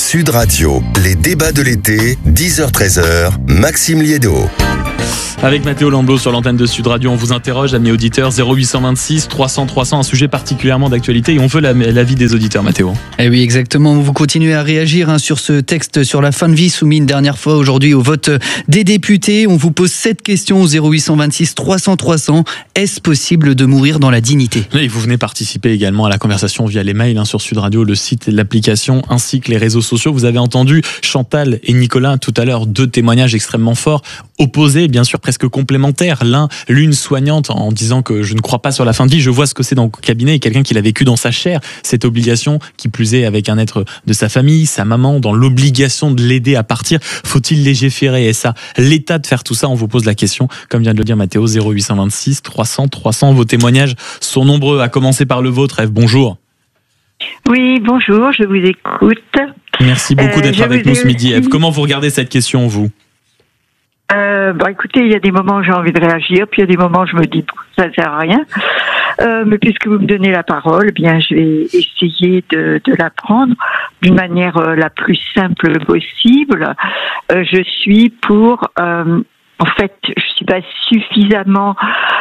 Sud Radio, les débats de l'été, 10h-13h, Maxime Liédo. Avec Mathéo Landau sur l'antenne de Sud Radio, on vous interroge, amis auditeurs, 0826 300 300, un sujet particulièrement d'actualité et on veut l'avis des auditeurs, Mathéo. Eh oui, exactement. Vous continuez à réagir sur ce texte sur la fin de vie soumis une dernière fois aujourd'hui au vote des députés. On vous pose cette question au 0826 300 300. Est-ce possible de mourir dans la dignité ? Et vous venez participer également à la conversation via les mails sur Sud Radio, le site et l'application, ainsi que les réseaux sociaux. Vous avez entendu Chantal et Nicolas tout à l'heure, deux témoignages extrêmement forts, opposés, bien sûr presque complémentaires. L'une soignante en disant que je ne crois pas sur la fin de vie, je vois ce que c'est dans le cabinet, et quelqu'un qui l'a vécu dans sa chair, cette obligation, qui plus est avec un être de sa famille, sa maman, dans l'obligation de l'aider à partir. Faut-il légiférer ? Et ça, l'État de faire tout ça, on vous pose la question, comme vient de le dire Mathéo, 0826 300 300. Vos témoignages sont nombreux, à commencer par le vôtre. Ève, bonjour. Oui, bonjour, je vous écoute. Merci beaucoup d'être avec nous ce midi, Ève. Comment vous regardez cette question, vous ? Écoutez, il y a des moments où j'ai envie de réagir, puis il y a des moments où je me dis ça ne sert à rien. Mais puisque vous me donnez la parole, bien je vais essayer de la prendre d'une manière la plus simple possible. Je suis pour en fait, je suis pas suffisamment,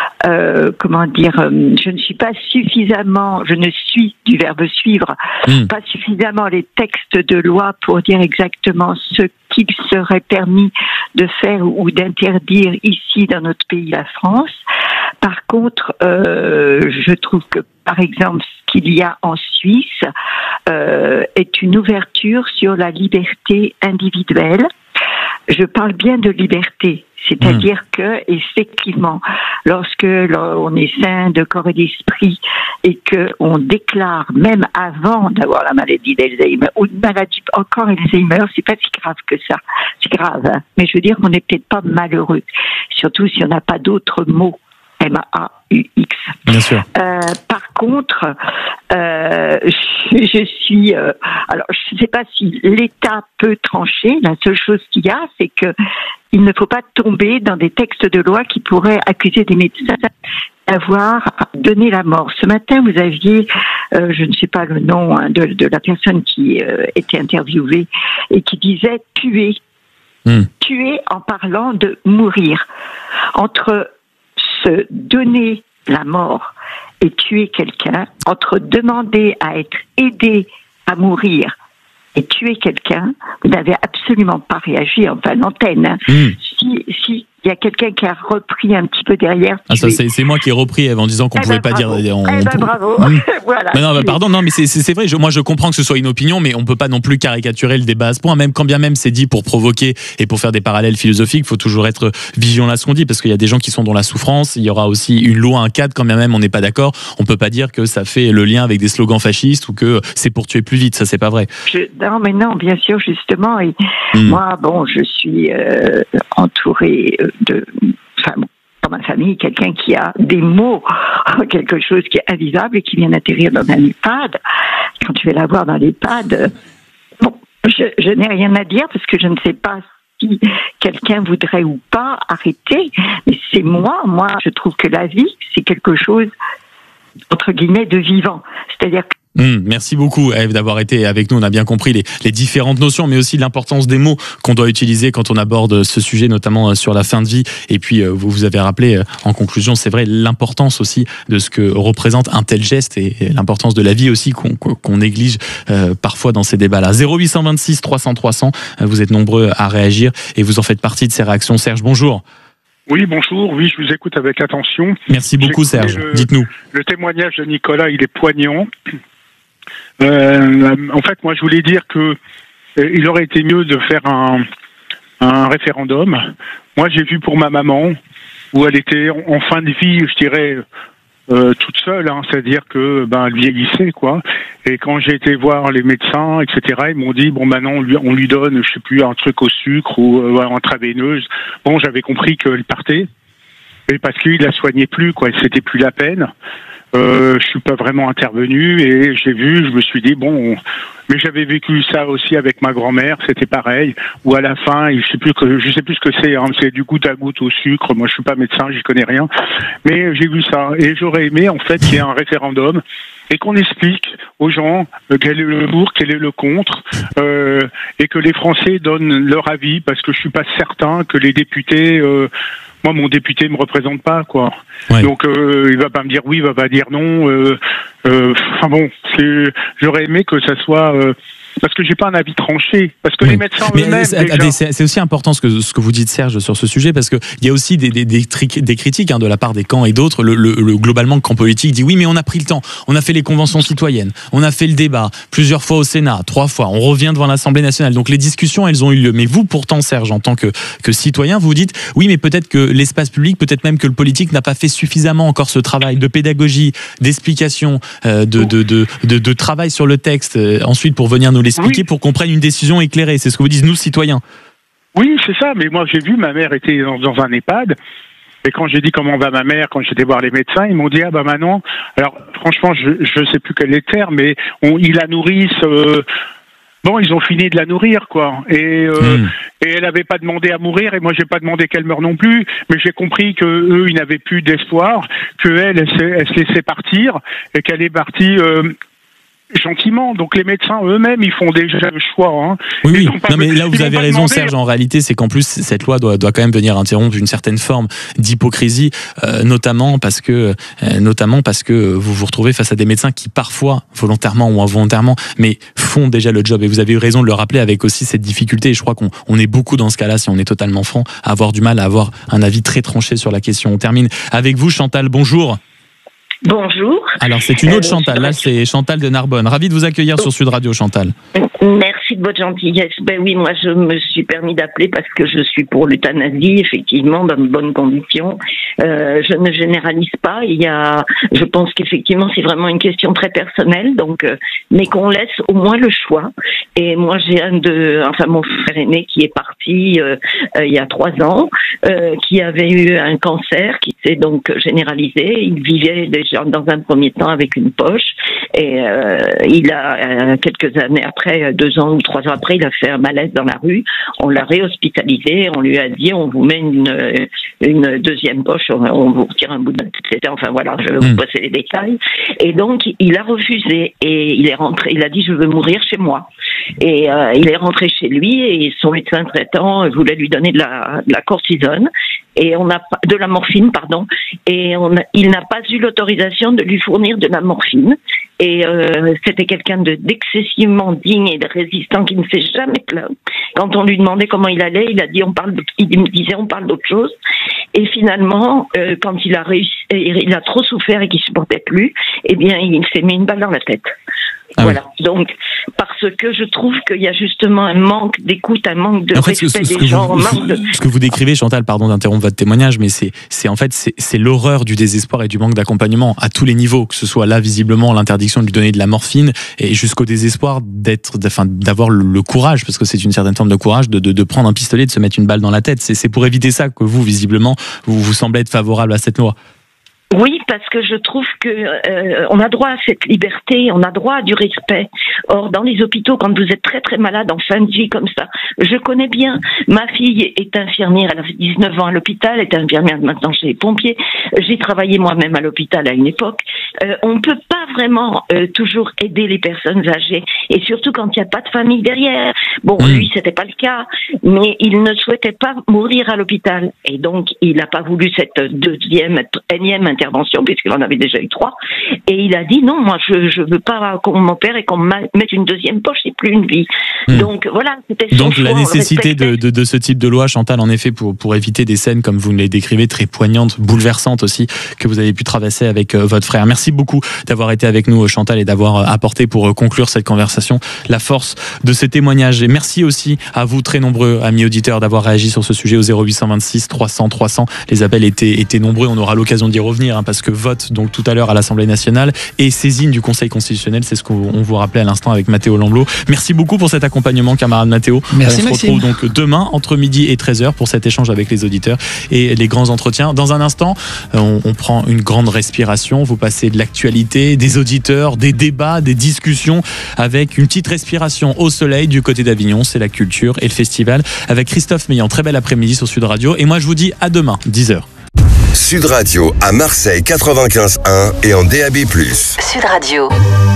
je ne suis du verbe suivre, pas suffisamment les textes de loi pour dire exactement ce qu'il serait permis de faire ou d'interdire ici dans notre pays, la France. Par contre, je trouve que, par exemple, ce qu'il y a en Suisse est une ouverture sur la liberté individuelle. Je parle bien de liberté, c'est-à-dire que, effectivement, lorsque on est sain de corps et d'esprit et que on déclare, même avant d'avoir la maladie d'Alzheimer, ou une maladie encore Alzheimer, c'est pas si grave que ça. C'est grave, hein, mais je veux dire qu'on n'est peut-être pas malheureux, surtout si on n'a pas d'autres mots. M-A-U-X. Bien sûr. Par contre, je suis... alors, je ne sais pas si l'État peut trancher. La seule chose qu'il y a, c'est que il ne faut pas tomber dans des textes de loi qui pourraient accuser des médecins d'avoir donné la mort. Ce matin, vous aviez, je ne sais pas le nom de la personne qui était interviewée et qui disait tuer. Tuer en parlant de mourir. Entre se donner la mort et tuer quelqu'un, entre demander à être aidé à mourir et tuer quelqu'un, vous n'avez absolument pas réagi, enfin l'antenne. Hein. Si il y a quelqu'un qui a repris un petit peu derrière. Ça, c'est moi qui ai repris, Ève, en disant qu'on pouvait pas dire. Bravo. Voilà. Mais non, pardon, non, mais c'est vrai. Moi, je comprends que ce soit une opinion, mais on peut pas non plus caricaturer le débat à ce point. Même quand bien même c'est dit pour provoquer et pour faire des parallèles philosophiques, il faut toujours être vigilant à ce qu'on dit, parce qu'il y a des gens qui sont dans la souffrance. Il y aura aussi une loi, un cadre. Quand bien même on n'est pas d'accord, on peut pas dire que ça fait le lien avec des slogans fascistes ou que c'est pour tuer plus vite. Ça, c'est pas vrai. Non, bien sûr, justement. Et moi, je suis entourée dans ma famille, quelqu'un qui a des mots, quelque chose qui est invivable et qui vient d'atterrir dans un EHPAD. Quand tu vas la voir dans l'EHPAD, je n'ai rien à dire parce que je ne sais pas si quelqu'un voudrait ou pas arrêter. Mais c'est moi, je trouve que la vie, c'est quelque chose, entre guillemets, de vivant. C'est-à-dire que Merci beaucoup, Ève, d'avoir été avec nous. On a bien compris les différentes notions, mais aussi l'importance des mots qu'on doit utiliser quand on aborde ce sujet, notamment sur la fin de vie. Et puis, vous avez rappelé en conclusion, c'est vrai, l'importance aussi de ce que représente un tel geste et l'importance de la vie aussi qu'on néglige parfois dans ces débats-là. 0826 300 300, vous êtes nombreux à réagir et vous en faites partie de ces réactions. Serge, bonjour. Oui, bonjour. Oui, je vous écoute avec attention. Merci beaucoup, Serge. Dites-nous. Le témoignage de Nicolas, il est poignant. En fait, moi, je voulais dire que il aurait été mieux de faire un référendum. Moi, j'ai vu pour ma maman, où elle était en fin de vie, je dirais, toute seule, hein, c'est-à-dire que elle vieillissait, quoi. Et quand j'ai été voir les médecins, etc., ils m'ont dit maintenant on lui donne, je sais plus, un truc au sucre ou intraveineuse. Bon, j'avais compris qu'elle partait, et parce qu'il la soignait plus, quoi. C'était plus la peine. Je suis pas vraiment intervenu et j'ai vu, je me suis dit Mais j'avais vécu ça aussi avec ma grand-mère, c'était pareil. Où à la fin, je sais plus ce que c'est. Hein, c'est du goutte à goutte au sucre. Moi, je suis pas médecin, j'y connais rien. Mais j'ai vu ça et j'aurais aimé en fait qu'il y ait un référendum et qu'on explique aux gens quel est le pour, quel est le contre, et que les Français donnent leur avis, parce que je suis pas certain que les députés, moi mon député me représente pas, quoi. Ouais. Donc il va pas me dire oui, il va pas dire non. Enfin bon, j'aurais aimé que ça soit parce que j'ai pas un avis tranché, parce que les médecins eux-mêmes. C'est aussi important ce que vous dites, Serge, sur ce sujet, parce que il y a aussi des critiques de la part des camps et d'autres. Globalement, le camp politique dit oui, mais on a pris le temps, on a fait les conventions citoyennes, on a fait le débat plusieurs fois au Sénat, 3 fois, on revient devant l'Assemblée nationale. Donc les discussions, elles ont eu lieu. Mais vous, pourtant, Serge, en tant que citoyen, vous dites oui, mais peut-être que l'espace public, peut-être même que le politique n'a pas fait suffisamment encore ce travail de pédagogie, d'explication, de travail sur le texte, ensuite pour venir nous l'expliquer, pour qu'on prenne une décision éclairée. C'est ce que vous disent nous, citoyens. Oui, c'est ça. Mais moi, j'ai vu, ma mère était dans un EHPAD. Et quand j'ai dit comment va ma mère, quand j'étais voir les médecins, ils m'ont dit ah bah maintenant. Alors franchement, je sais plus quel est le terme, mais ils la nourrissent. Bon, ils ont fini de la nourrir, quoi. Et elle avait pas demandé à mourir, et moi j'ai pas demandé qu'elle meure non plus. Mais j'ai compris que eux, ils n'avaient plus d'espoir, que elle se laissait partir, et qu'elle est partie. Gentiment, donc les médecins eux-mêmes ils font déjà le choix. Hein. Oui, non, mais là où vous avez raison, Serge, en réalité, c'est qu'en plus cette loi doit quand même venir interrompre une certaine forme d'hypocrisie, notamment parce que vous vous retrouvez face à des médecins qui parfois, volontairement ou involontairement, mais font déjà le job. Et vous avez eu raison de le rappeler, avec aussi cette difficulté. Et je crois qu'on est beaucoup dans ce cas-là, si on est totalement franc, à avoir du mal à avoir un avis très tranché sur la question. On termine avec vous, Chantal. Bonjour. Bonjour. Alors c'est une autre Chantal, là c'est Chantal de Narbonne. Ravi de vous accueillir sur Sud Radio, Chantal. Merci de votre gentillesse. Ben oui, moi je me suis permis d'appeler parce que je suis pour l'euthanasie, effectivement, dans de bonnes conditions. Je ne généralise pas. Je pense qu'effectivement c'est vraiment une question très personnelle, donc mais qu'on laisse au moins le choix. Et moi j'ai mon frère aîné qui est parti il y a 3 ans, qui avait eu un cancer qui s'est donc généralisé. Il vivait déjà dans un premier temps avec une poche, et il a quelques années après, 2 ans ou 3 ans après, il a fait un malaise dans la rue. On l'a réhospitalisé, on lui a dit on vous met une deuxième poche, on vous retire un bout de tête, enfin voilà, je vais vous passer les détails. Et donc il a refusé, et il est rentré, il a dit je veux mourir chez moi. Et il est rentré chez lui, et son médecin traitant voulait lui donner de la cortisone, et de la morphine, pardon, et il n'a pas eu l'autorisation de lui fournir de la morphine. Et c'était quelqu'un d'excessivement digne et de résistant qui ne s'est jamais plaint. Quand on lui demandait comment il allait, il me disait on parle d'autre chose. Et finalement, quand il a trop souffert et qu'il supportait plus, eh bien il s'est mis une balle dans la tête. Ah voilà. Oui. Donc, parce que je trouve qu'il y a justement un manque d'écoute, un manque de respect des gens. Ce que vous décrivez, Chantal, pardon d'interrompre votre témoignage, mais c'est l'horreur du désespoir et du manque d'accompagnement à tous les niveaux, que ce soit là visiblement l'interdiction de lui donner de la morphine, et jusqu'au désespoir d'avoir le courage, parce que c'est une certaine forme de courage, de prendre un pistolet, de se mettre une balle dans la tête. C'est pour éviter ça que vous, visiblement, vous semblez être favorable à cette loi. Oui, parce que je trouve que on a droit à cette liberté, on a droit à du respect. Or, dans les hôpitaux, quand vous êtes très très malade en fin de vie comme ça, je connais bien. Ma fille est infirmière, elle a 19 ans à l'hôpital, elle est infirmière maintenant chez les pompiers. J'ai travaillé moi-même à l'hôpital à une époque. On ne peut pas vraiment toujours aider les personnes âgées, et surtout quand il n'y a pas de famille derrière. Bon, lui, c'était pas le cas, mais il ne souhaitait pas mourir à l'hôpital, et donc il n'a pas voulu cette énième intervention, puisqu'il en avait déjà eu 3, et il a dit non, moi je veux pas qu'on m'opère et qu'on me mette une deuxième poche, c'est plus une vie. Donc voilà, c'était son choix. La nécessité de ce type de loi, Chantal, en effet, pour éviter des scènes comme vous les décrivez, très poignantes, bouleversantes aussi, que vous avez pu traverser avec votre frère. Merci beaucoup d'avoir été avec nous, Chantal, et d'avoir apporté, pour conclure cette conversation, la force de ces témoignages. Et merci aussi à vous, très nombreux amis auditeurs, d'avoir réagi sur ce sujet au 0826 300 300. Les appels étaient nombreux, on aura l'occasion d'y revenir retenir, parce que vote donc tout à l'heure à l'Assemblée nationale et saisine du Conseil constitutionnel, c'est ce qu'on vous rappelait à l'instant avec Mathéo Lamblot. Merci beaucoup pour cet accompagnement, camarade Mathéo. Merci, on se retrouve donc demain entre midi et 13h pour cet échange avec les auditeurs et les grands entretiens. Dans un instant, on prend une grande respiration, vous passez de l'actualité, des auditeurs, des débats, des discussions avec une petite respiration au soleil du côté d'Avignon, c'est la culture et le festival avec Christophe Meillan. Très bel après-midi sur Sud Radio et moi je vous dis à demain, 10h. Sud Radio à Marseille 95.1 et en DAB+. Sud Radio.